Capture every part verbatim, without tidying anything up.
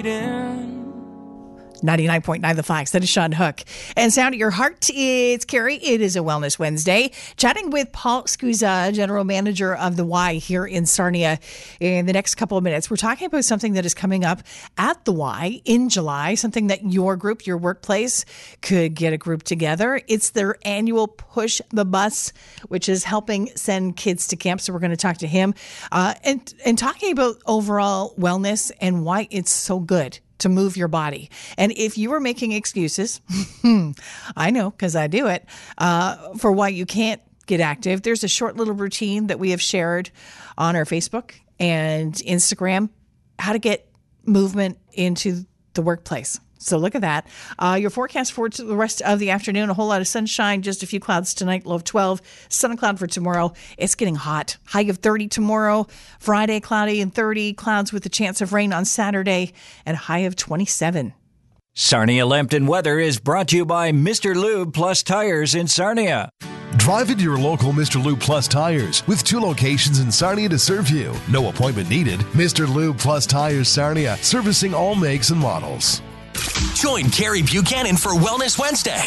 ninety-nine point nine The Fox. That is Sean Hook. And Sound of Your Heart, it's Carrie. It is a Wellness Wednesday. Chatting with Paul Scusa, General Manager of the Y here in Sarnia. In the next couple of minutes, we're talking about something that is coming up at the Y in July, something that your group, your workplace could get a group together. It's their annual Push the Bus, which is helping send kids to camp. So we're going to talk to him uh, and, and talking about overall wellness and why it's so good to move your body. And if you are making excuses, I know because I do it, uh, for why you can't get active, there's a short little routine that we have shared on our Facebook and Instagram, how to get movement into the workplace. So look at that. Uh, your forecast for the rest of the afternoon, a whole lot of sunshine, just a few clouds tonight, low of twelve. Sun and cloud for tomorrow. It's getting hot. High of thirty tomorrow. Friday, cloudy and thirty. Clouds with a chance of rain on Saturday and high of twenty-seven. Sarnia Lambton weather is brought to you by Mister Lube Plus Tires in Sarnia. Drive into your local Mister Lube Plus Tires with two locations in Sarnia to serve you. No appointment needed. Mister Lube Plus Tires Sarnia, servicing all makes and models. Join Carrie Buchanan for Wellness Wednesday.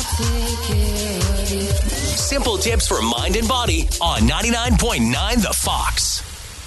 Simple tips for mind and body on ninety-nine point nine The Fox.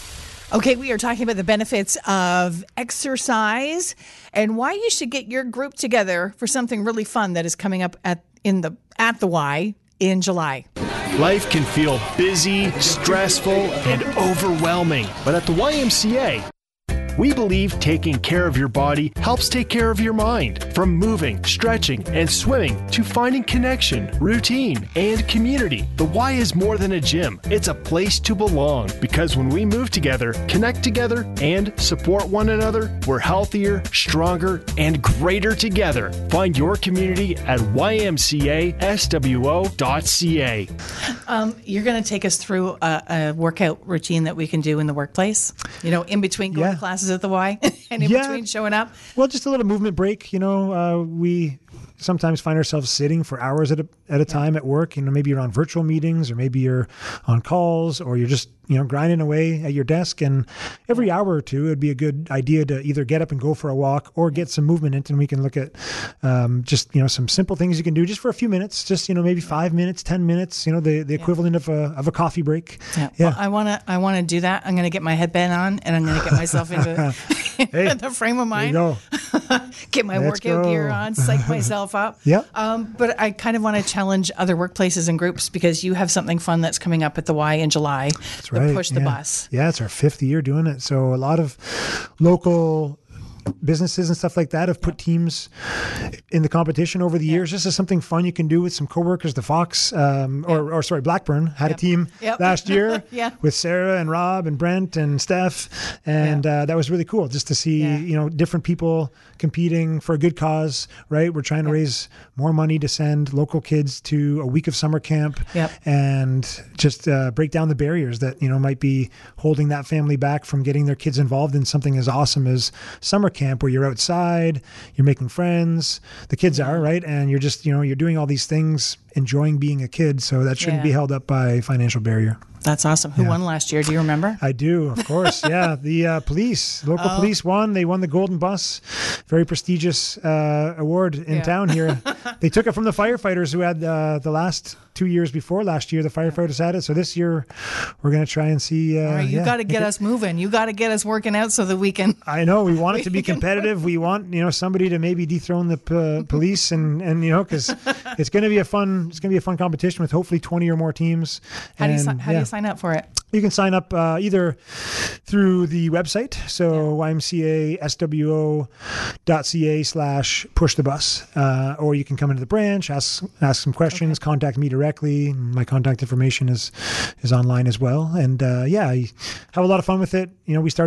Okay, we are talking about the benefits of exercise and why you should get your group together for something really fun that is coming up at in the at the Y in July. Life can feel busy, stressful, and overwhelming, but at the Y M C A, we believe taking care of your body helps take care of your mind. From moving, stretching, and swimming to finding connection, routine, and community, the Y is more than a gym. It's a place to belong because when we move together, connect together, and support one another, we're healthier, stronger, and greater together. Find your community at Y M C A S W O dot C A. Um, you're going to take us through a, a workout routine that we can do in the workplace, you know, in between going Yeah. to classes at the Y and in Yeah. between showing up. Well, just a little movement break. You know, uh, we sometimes find ourselves sitting for hours at a, at a time at work. You know, maybe you're on virtual meetings or maybe you're on calls or you're just, you know, grinding away at your desk. And every hour or two, it'd be a good idea to either get up and go for a walk or get some movement in. And we can look at um, just, you know, some simple things you can do just for a few minutes, just, you know, maybe five minutes, ten minutes, you know, the, the equivalent of a, of a coffee break. Yeah. Well, I want to, I want to do that. I'm going to get my headband on and I'm going to get myself into Hey, the frame of mind. There you go. Get my Let's workout go. gear on, psych myself up. Yeah. Um, but I kind of want to challenge other workplaces and groups because you have something fun that's coming up at the Y in July. That's right. The Push the yeah. Bus. Yeah, it's our fifth year doing it. So a lot of local businesses and stuff like that have put teams in the competition over the Yeah. years. This is something fun you can do with some coworkers. The Fox, um, or, or sorry, Blackburn had Yep. a team Yep. last year Yeah. with Sarah and Rob and Brent and Steph, and Yeah. uh, that was really cool just to see Yeah. you know different people competing for a good cause. Right, we're trying to Yep. raise more money to send local kids to a week of summer camp, Yep. and just uh, break down the barriers that you know might be holding that family back from getting their kids involved in something as awesome as summer camp, where you're outside, you're making friends, the kids are, right? And you're just, you know, you're doing all these things, enjoying being a kid. So that shouldn't Yeah. be held up by financial barrier. That's awesome. Who Yeah. won last year? Do you remember? I do, of course. Yeah. The uh, police, local Oh. police won. They won the Golden Bus, very prestigious uh, award in Yeah. town here. They took it from the firefighters who had uh, the last two years before last year. The firefighters had it. So this year we're going to try and see. Uh, All right, you yeah, got to get make it- us moving. You got to get us working out so that we can. I know we want it to be We can competitive. We want, you know, somebody to maybe dethrone the p- police and, and, you know, cause it's going to be a fun, it's going to be a fun competition with hopefully twenty or more teams. How do you And, si- how do yeah. you sign up for it? You can sign up uh, either through the website, so Y M C A S W O dot C A slash push the bus, uh, or you can come into the branch, ask ask some questions, contact me directly. My contact information is is online as well, and uh, yeah, I have a lot of fun with it. You know, we started